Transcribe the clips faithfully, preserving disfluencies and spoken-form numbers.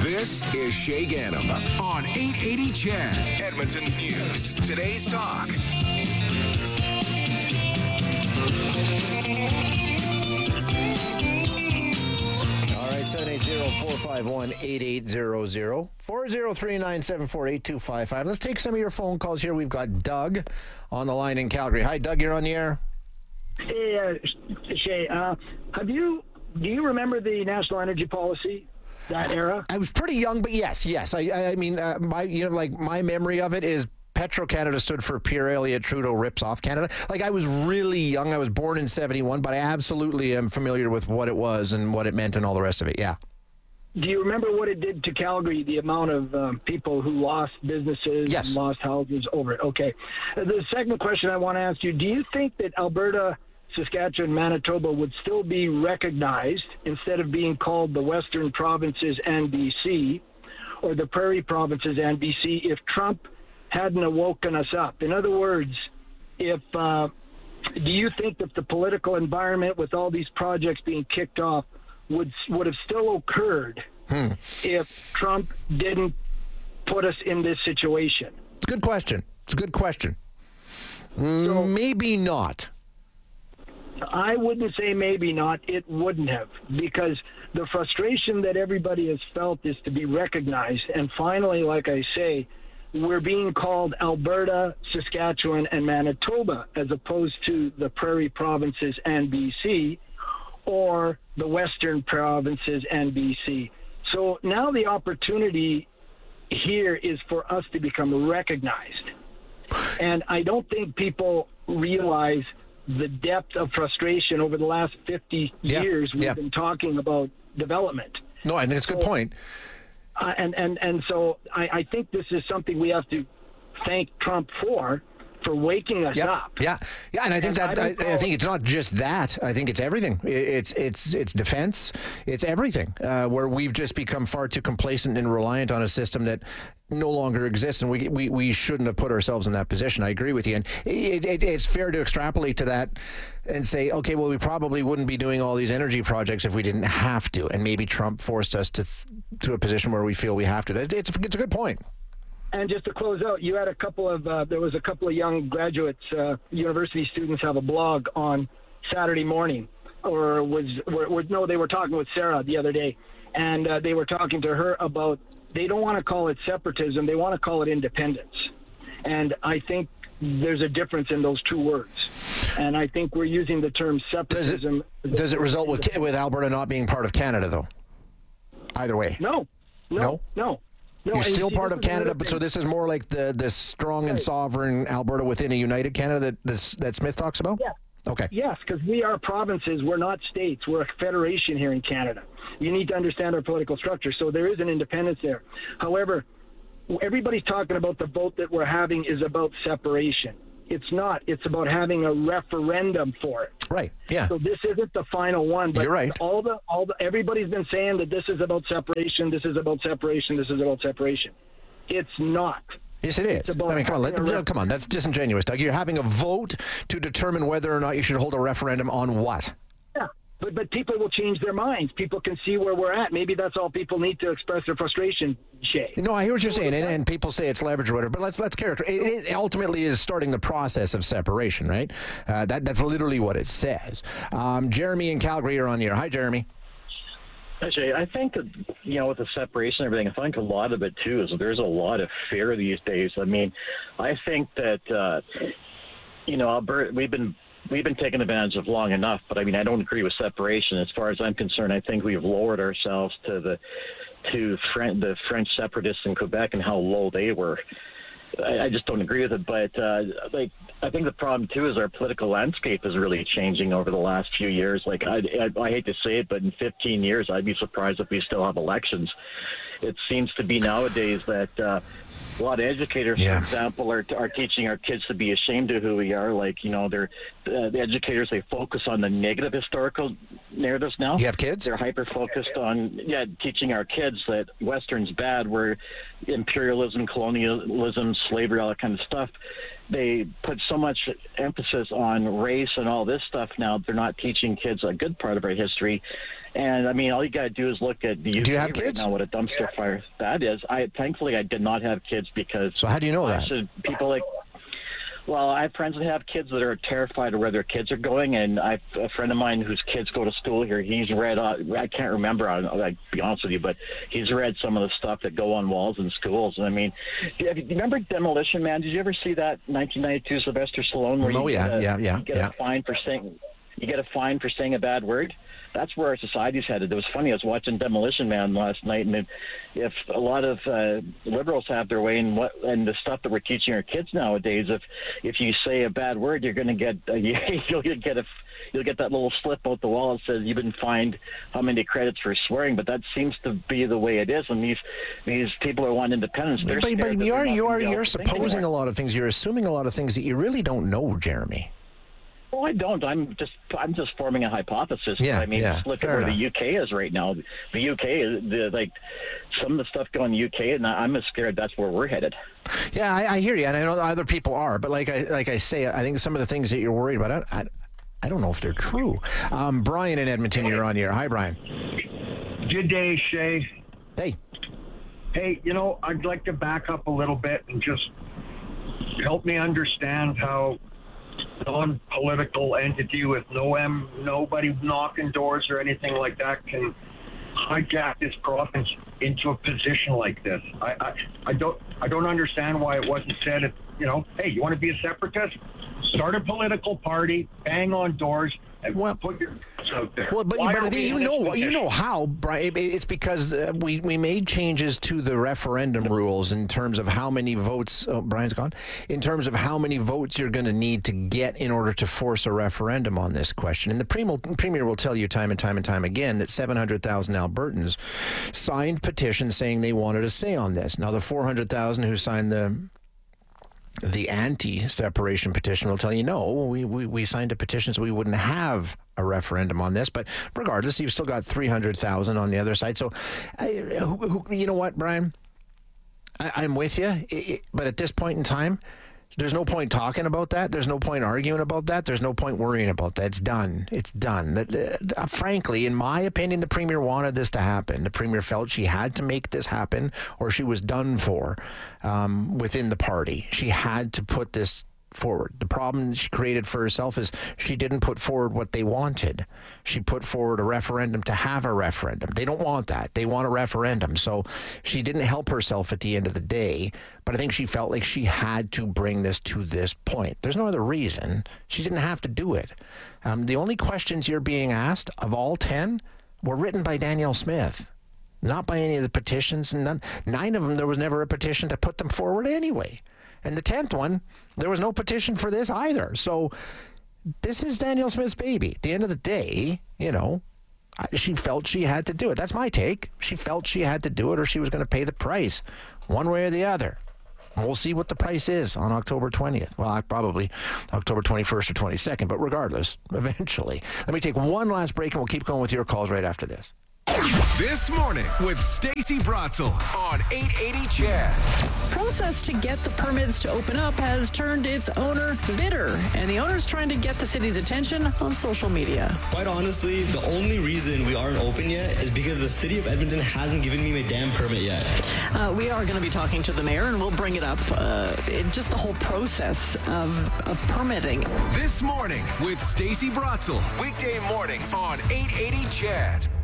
This is Shay Ganem on eight eighty C H E D, Edmonton's News. Today's Talk. All right, seven eight zero, four five one, eight eight zero zero, four zero three, nine seven four, eight two five five. Let's take some of your phone calls here. We've got Doug on the line in Calgary. Hi, Doug, you're on the air. Hey, uh, Shay, uh, have you, do you remember the National Energy Policy, that era? I was pretty young, but yes, yes. I, I, I mean, uh, my, you know, like my memory of it is Petro-Canada stood for Pierre Elliott Trudeau rips off Canada. Like I was really young. I was born in seventy-one, but I absolutely am familiar with what it was and what it meant and all the rest of it. Yeah. Do you remember what it did to Calgary, the amount of um, people who lost businesses Yes. and lost houses over it? Okay. Uh, The second question I want to ask you, do you think that Alberta, Saskatchewan, Manitoba would still be recognized instead of being called the Western Provinces and B C or the Prairie Provinces and B C if Trump hadn't awoken us up? In other words, if uh, do you think that the political environment with all these projects being kicked off would would have still occurred Hmm. if Trump didn't put us in this situation? It's a good question. It's a good question. So- Mm, Maybe not. I wouldn't say maybe not. It wouldn't have, because the frustration that everybody has felt is to be recognized. And finally, like I say, we're being called Alberta, Saskatchewan, and Manitoba as opposed to the Prairie Provinces and B C or the Western Provinces and B C. So now the opportunity here is for us to become recognized. And I don't think people realize the depth of frustration over the last fifty Yeah, years we've yeah. been talking about development. No, I think it's a good So- point. Uh, and, and, and so I, I think this is something we have to thank Trump for, for waking us Yep. up. Yeah, yeah, and I think And I that I, don't I call- think it's not just that. I think it's everything. I- It's it's it's defense. It's everything. Uh, where we've just become far too complacent and reliant on a system that no longer exists, and we we, we shouldn't have put ourselves in that position. I agree with you, and it, it, it's fair to extrapolate to that and say, okay, well, we probably wouldn't be doing all these energy projects if we didn't have to, and maybe Trump forced us to to a position where we feel we have to. It's it's, it's a good point. And just to close out, you had a couple of, uh, there was a couple of young graduates, uh, university students have a blog on Saturday morning, or was, were, were, no, they were talking with Sarah the other day, and uh, they were talking to her about, they don't want to call it separatism, they want to call it independence. And I think there's a difference in those two words. And I think we're using the term Does it separatism. does it result with with Alberta not being part of Canada though? Either way. No, no, No? no. no. You're And you still see, part this of is Canada, another but so thing. this is more like the the strong and Right. sovereign Alberta within a united Canada that this that Smith talks about? Yeah. Okay. Yes, because we are provinces. We're not states. We're a federation here in Canada. You need to understand our political structure. So there is an independence there. However, everybody's talking about the vote that we're having is about separation. It's not. It's about having a referendum for it. Right. Yeah. So this isn't the final one. But You're right. All the all the everybody's been saying that this is about separation. This is about separation. This is about separation. It's not. Yes, it is. about I mean, come on, let, having a no, come on. That's disingenuous, Doug. You're having a vote to determine whether or not you should hold a referendum on what? Yeah, but but people will change their minds. People can see where we're at. Maybe that's all people need to express their frustration, Shay. No, I hear what you're saying, and, and people say it's leverage or whatever. But let's let's character. It, it ultimately is starting the process of separation, right? Uh, that that's literally what it says. Um, Jeremy in Calgary are on the air. Hi, Jeremy. Actually, I think that, you know, with the separation and everything, I think a lot of it too is there's a lot of fear these days. I mean, I think that uh, you know, Alberta, we've been we've been taken advantage of long enough. But I mean, I don't agree with separation. As far as I'm concerned, I think we've lowered ourselves to the to French, the French separatists in Quebec and how low they were. I, I just don't agree with it. But uh, like, I think the problem too is our political landscape is really changing over the last few years. Like, I, I, I hate to say it, but in fifteen years, I'd be surprised if we still have elections. It seems to be nowadays that uh, a lot of educators, Yeah. for example, are are teaching our kids to be ashamed of who we are. Like, you know, they're uh, the educators, they focus on the negative historical narratives now. You have kids? They're hyper focused on yeah, teaching our kids that Western's bad, where imperialism, colonialism, slavery, all that kind of stuff. They put so much emphasis on race and all this stuff now. They're not teaching kids a good part of our history. And I mean, all you got to do is look at the U K Do you have right kids? now, what a dumpster fire that is. I thankfully I did not have kids because. So how do you know that? Should, people like. Well, I have friends that have kids that are terrified of where their kids are going, and I a friend of mine whose kids go to school here. He's read. Uh, I can't remember. I'll, I'll be honest with you, but he's read some of the stuff that go on walls in schools. And I mean, do you, do you remember Demolition Man? Did you ever see that nineteen ninety-two Sylvester Stallone? Where Oh you yeah, get a, yeah, yeah, you get yeah. a fine for saying you get a fine for saying a bad word. That's where our society's headed. It was funny. I was watching Demolition Man last night, and it, if a lot of uh, liberals have their way in what and the stuff that we're teaching our kids nowadays, if if you say a bad word, you're going to get uh, you'll get a you'll get that little slip out the wall that says you've been fined how many credits for swearing. But that seems to be the way it is, and these these people are wanting independence. They're But, scared but that you they're are not you gonna are be able you're to think supposing anymore. a lot of things. You're assuming a lot of things that you really don't know, Jeremy. Well, I don't. I'm just I'm just forming a hypothesis. Yeah, I mean, yeah, just look fair at where enough. the U K is right now. The U K is the, like some of the stuff going in the U K, and I'm as scared that's where we're headed. Yeah, I, I hear you, and I know other people are. But like I like I say, I think some of the things that you're worried about, I, I, I don't know if they're true. Um, Brian in Edmonton, you're on the air. Hi, Brian. Good day, Shay. Hey. Hey, you know, I'd like to back up a little bit and just help me understand how non-political entity with no M, nobody knocking doors or anything like that can hijack this province into a position like this. I, I, I don't, I don't understand why it wasn't said. If, you know, hey, you want to be a separatist? Start a political party, bang on doors, and Well- put your out there. Well, but, Why but are I think we you in this know you position? know how, Brian. It- It's because uh, we we made changes to the referendum rules in terms of how many votes. Oh, Brian's gone. In terms of how many votes you're going to need to get in order to force a referendum on this question. And the premier, premier will tell you time and time and time again that seven hundred thousand Albertans signed petitions saying they wanted a say on this. Now the four hundred thousand who signed the the anti-separation petition will tell you, no, we, we, we signed a petition so we wouldn't have a referendum on this. But regardless, you've still got three hundred thousand on the other side. So, I, who, who, you know what, Brian? I, I'm with you. It, it, but at this point in time, there's no point talking about that. There's no point arguing about that. There's no point worrying about that. It's done. It's done. That, uh, frankly, in my opinion, the Premier wanted this to happen. The Premier felt she had to make this happen or she was done for um, within the party. She had to put this forward. The problem she created for herself is she didn't put forward what they wanted. She put forward a referendum to have a referendum. They don't want that. They want a referendum. So she didn't help herself at the end of the day, but I think she felt like she had to bring this to this point. There's no other reason. She didn't have to do it. Um, the only questions you're being asked of all ten were written by Danielle Smith, not by any of the petitions. And none, nine of them, there was never a petition to put them forward anyway. And the tenth one, there was no petition for this either. So this is Danielle Smith's baby. At the end of the day, you know, she felt she had to do it. That's my take. She felt she had to do it or she was going to pay the price one way or the other. And we'll see what the price is on October twentieth. Well, probably October twenty-first or twenty-second, but regardless, eventually. Let me take one last break and we'll keep going with your calls right after this. This morning with Stacey Bratzel on eight eighty C H E D. Process to get the permits to open up has turned its owner bitter, and the owner's trying to get the city's attention on social media. Quite honestly, the only reason we aren't open yet is because the city of Edmonton hasn't given me my damn permit yet. Uh, we are going to be talking to the mayor, and we'll bring it up. Uh, it, just the whole process of, of permitting. This morning with Stacey Bratzel. Weekday mornings on eight eighty C H E D.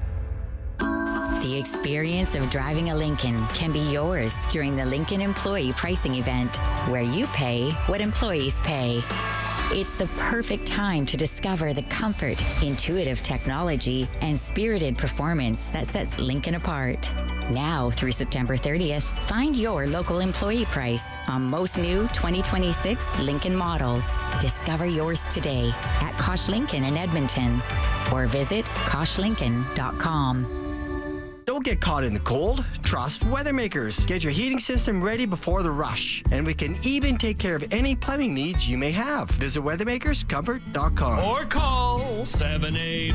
The experience of driving a Lincoln can be yours during the Lincoln Employee Pricing Event, where you pay what employees pay. It's the perfect time to discover the comfort, intuitive technology, and spirited performance that sets Lincoln apart. Now through September thirtieth, find your local employee price on most new twenty twenty-six Lincoln models. Discover yours today at Kosh Lincoln in Edmonton or visit kosh lincoln dot com. Don't Don't get caught in the cold. Trust Weathermakers. Get your heating system ready before the rush. And we can even take care of any plumbing needs you may have. Visit weathermakers comfort dot com. Or call seven eight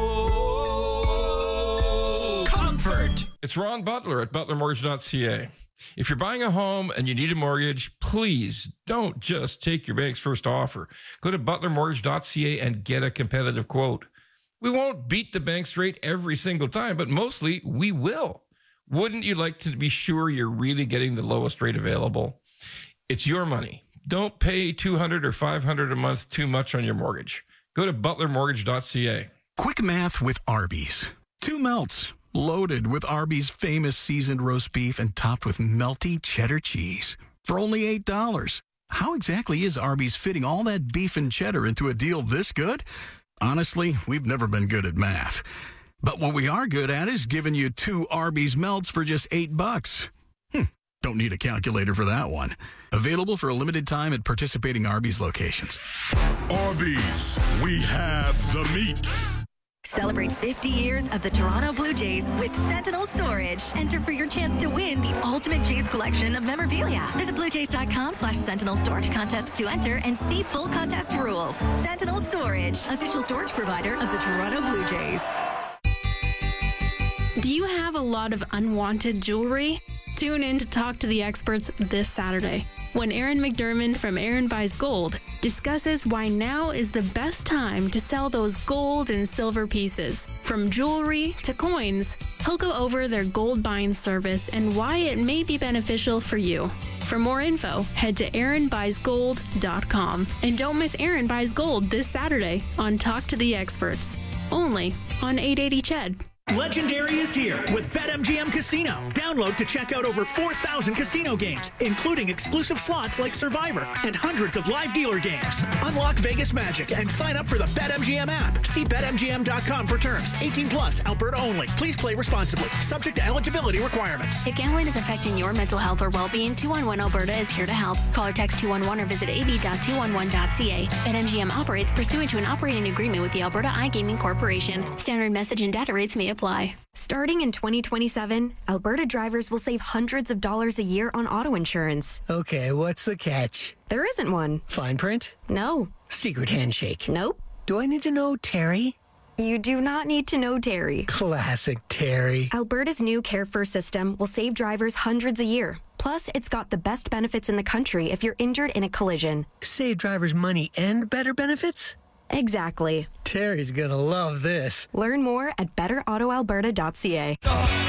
zero comfort. It's Ron Butler at butler mortgage dot c a. If you're buying a home and you need a mortgage, please don't just take your bank's first offer. Go to butler mortgage dot c a and get a competitive quote. We won't beat the bank's rate every single time, but mostly we will. Wouldn't you like to be sure you're really getting the lowest rate available? It's your money. Don't pay two hundred dollars or five hundred dollars a month too much on your mortgage. Go to butler mortgage dot c a. Quick math with Arby's. Two melts, loaded with Arby's famous seasoned roast beef and topped with melty cheddar cheese for only eight dollars. How exactly is Arby's fitting all that beef and cheddar into a deal this good? Honestly, we've never been good at math. But what we are good at is giving you two Arby's melts for just eight bucks. Hmm, don't need a calculator for that one. Available for a limited time at participating Arby's locations. Arby's, we have the meat. Celebrate fifty years of the Toronto Blue Jays with Sentinel Storage. Enter for your chance to win the ultimate Jays collection of memorabilia. Visit bluejays.com slash Sentinel Storage contest to enter and see full contest rules. Sentinel Storage, official storage provider of the Toronto Blue Jays. Do you have a lot of unwanted jewelry? Tune in to Talk to the Experts this Saturday, when Aaron McDermott from Aaron Buys Gold discusses why now is the best time to sell those gold and silver pieces. From jewelry to coins, he'll go over their gold buying service and why it may be beneficial for you. For more info, head to aaron buys gold dot com. And don't miss Aaron Buys Gold this Saturday on Talk to the Experts, only on eight eighty C H E D. Legendary is here with BetMGM Casino. Download to check out over four thousand casino games, including exclusive slots like Survivor and hundreds of live dealer games. Unlock Vegas magic and sign up for the BetMGM app. See bet M G M dot com for terms. eighteen plus, Alberta only. Please play responsibly. Subject to eligibility requirements. If gambling is affecting your mental health or well-being, two one one Alberta is here to help. Call or text two one one or visit a b dot two one one dot c a. BetMGM operates pursuant to an operating agreement with the Alberta iGaming Corporation. Standard message and data rates may apply. Starting in twenty twenty-seven, Alberta drivers will save hundreds of dollars a year on auto insurance. Okay, what's the catch? There isn't one. Fine print? No. Secret handshake? Nope. Do I need to know Terry? You do not need to know Terry. Classic Terry. Alberta's new Care First system will save drivers hundreds a year. Plus, it's got the best benefits in the country if you're injured in a collision. Save drivers money and better benefits? Exactly. Terry's gonna love this. Learn more at better auto alberta dot c a.